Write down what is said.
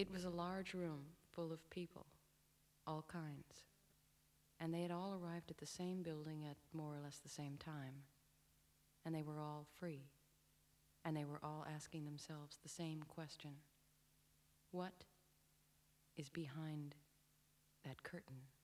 It was a large room full of people, all kinds, and they had all arrived at the same building at more or less the same time, and they were all free, and they were all asking themselves the same question: what is behind that curtain?